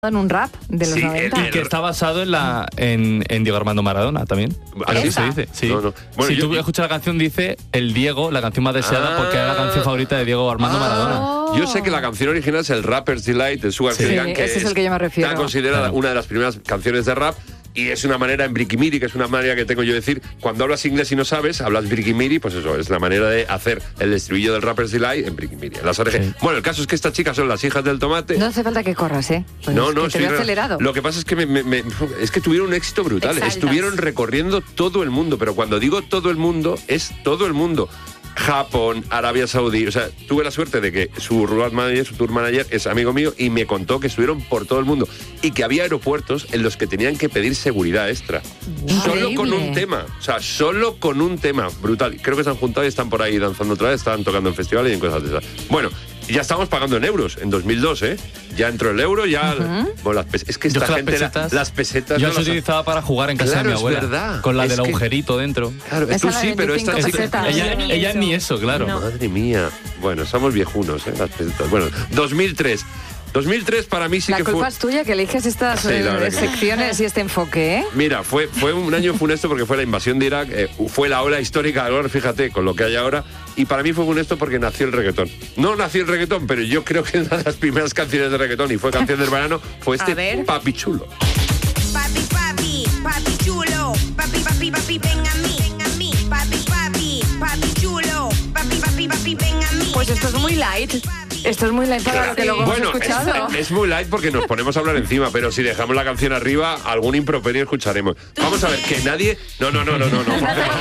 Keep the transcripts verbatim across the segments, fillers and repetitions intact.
en un rap de los Sí, noventa. el- Y que está basado en la en, en Diego Armando Maradona también. ¿Así Así se dice. Sí. No, no. Bueno, si yo- tú escuchas la canción, dice el Diego, la canción más deseada, Ah. porque era la canción favorita de Diego Armando Ah. Maradona. Yo sé que la canción original es el Rapper's Delight de Sugar Sí. Hill Gang, Sí, que ese es el que yo me refiero. Está considerada Claro. una de las primeras canciones de rap. Y es una manera en briquimiri, que es una manera que tengo yo de decir, cuando hablas inglés y no sabes, hablas briquimiri, pues eso, es la manera de hacer el estribillo del Rapper's Delight en briquimiri, en las O R G. Sí. Bueno, el caso es que estas chicas son las hijas del tomate. No hace falta que corras, ¿eh? Pues No, es no, que te estoy veo re- acelerado. Lo que pasa es que me- me- me- es que tuvieron un éxito brutal. Te exaltas. Estuvieron recorriendo todo el mundo, pero cuando digo todo el mundo, es todo el mundo. Japón, Arabia Saudí, o sea, tuve la suerte de que su road manager, su tour manager es amigo mío y me contó que estuvieron por todo el mundo y que había aeropuertos en los que tenían que pedir seguridad extra. Solo con un tema, o sea, solo con un tema, brutal. Creo que se han juntado y están por ahí danzando otra vez, están tocando en festivales y en cosas de esas. Bueno, ya estamos pagando en euros, en dos mil dos, ¿eh? Ya entró el euro, ya... Bueno, las pes- es que Yo esta es que gente, las la- pesetas, las pesetas... yo no las las ha- utilizaba para jugar en casa Claro, de mi es abuela. verdad. Con la Es del que- agujerito dentro. Claro, Esa tú la de sí, pero esta... veinticinco esta- pesetas. Ella, ni ella eso. ni eso, claro. No. Madre mía. Bueno, somos viejunos, ¿eh? Las pesetas. Bueno, dos mil tres. dos mil tres para mí sí La que culpa fue... es tuya que eliges estas Sí, la eh, verdad que sí. secciones y este enfoque, ¿eh? Mira, fue, fue un año funesto porque fue la invasión de Irak, eh, fue la ola histórica de ahora, fíjate, con lo que hay ahora, y para mí fue funesto porque nació el reggaetón. No nació el reggaetón, pero yo creo que una de las primeras canciones de reggaetón, y fue canción del verano, fue este A ver. Papi Chulo. Papi, papi, papi chulo. Papi, papi, papi, ven a mí, ven a mí. Papi, papi, papi chulo. Papi, papi, papi, ven a mí. Pues esto es muy light. Esto es muy light para lo que luego Bueno, hemos escuchado. es, es muy light porque nos ponemos a hablar encima, pero si dejamos la canción arriba, algún improperio escucharemos. Vamos a ver, que nadie... No, no, no, no, no. no.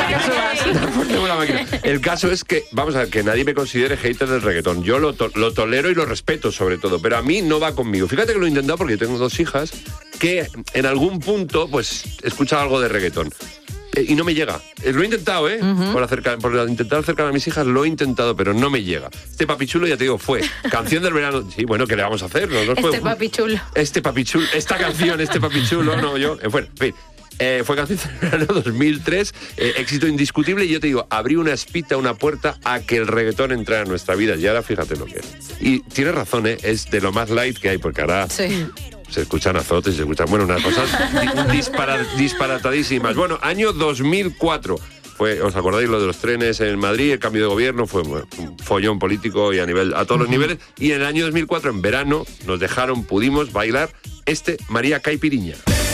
Ponemos la máquina. El caso es que, vamos a ver, que nadie me considere hater del reggaetón. Yo lo, to- lo tolero y lo respeto sobre todo, pero a mí no va conmigo. Fíjate que lo he intentado porque tengo dos hijas que en algún punto, pues, escuchan algo de reggaetón. Eh, y no me llega. Eh, lo he intentado, ¿eh? por, acercar, por intentar acercar a mis hijas, lo he intentado, pero no me llega. Este Papi Chulo, ya te digo, fue canción del verano. Sí, bueno, ¿qué le vamos a hacer? No nos Este podemos- papi chulo. Este Papi Chulo, esta canción, este Papi Chulo, no, yo. eh, Bueno, en fin. Eh, fue canción del verano dos mil tres, eh, éxito indiscutible, y yo te digo, abrió una espita, una puerta a que el reggaetón entrara en nuestra vida. Y ahora fíjate lo que es. Y tienes razón, ¿eh? Es de lo más light que hay, porque ahora... Sí. Se escuchan azotes, se escuchan, bueno, unas cosas di- dispara- disparatadísimas. Bueno, año dos mil cuatro. Fue, ¿os acordáis lo de los trenes en Madrid? El cambio de gobierno fue bueno, un follón político y a nivel a todos los niveles. Y en el año dos mil cuatro, en verano, nos dejaron, pudimos bailar este María Caipiriña.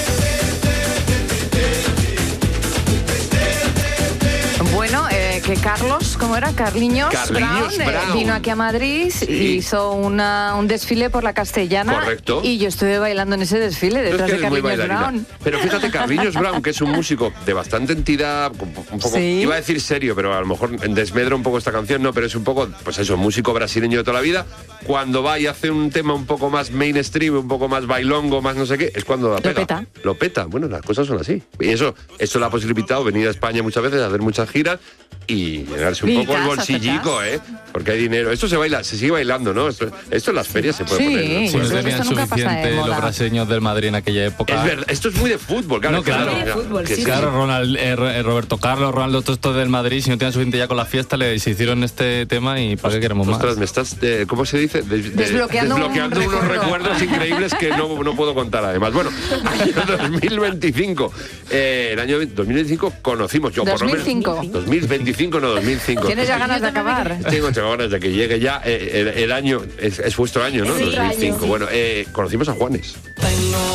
Bueno, eh, que Carlos, ¿cómo era? Carliños, Carliños Brown, eh, Brown. vino aquí a Madrid Sí. y hizo una, un desfile por la Castellana. Correcto. Y yo estuve bailando en ese desfile Tú es detrás que de eres muy Carliños bailarina. Brown. Pero fíjate, Carliños Brown, que es un músico de bastante entidad, un poco, Sí. iba a decir serio, pero a lo mejor desmedra un poco esta canción, no, pero es un poco, pues eso, músico brasileño de toda la vida. Cuando va y hace un tema un poco más mainstream, un poco más bailongo, más no sé qué, es cuando la Lo pega. peta. Lo peta. Bueno, las cosas son así. Y eso, eso le ha posibilitado venir a España muchas veces, hacer muchas giras y llenarse un Y poco el casa, bolsillico, ¿eh? Porque hay dinero. Esto se baila, se sigue bailando, ¿no? Esto, esto en las ferias se puede Sí. poner. ¿no? Si Yo no creo que tenían esto nunca pasa de suficiente moda. los brasileños del Madrid en aquella época. Es verdad, esto es muy de fútbol, claro. No, claro. claro, Muy de fútbol, que sí, Claro, Ronald, eh, Ro- eh, Roberto Carlos, Ronaldo, todo esto del Madrid, si no tenían suficiente ya con la fiesta, le se hicieron este tema y ¿para qué queremos más? Ostras, me estás, eh, ¿cómo se dice? De- de- Desbloqueando un desbloqueando unos recuerdo. recuerdos increíbles que no, no puedo contar además. Bueno, año dos mil veinticinco. Eh, el año dos mil veinticinco conocimos, yo por lo menos... dos mil cinco. dos mil veinticinco, no dos mil cinco. ¿Tienes ya ganas de acabar? Tengo, tengo ganas de que llegue ya eh, el, el año, es, es vuestro año, ¿no? Es nuestro dos mil cinco. año, sí. Bueno, eh, conocimos a Juanes. Tengo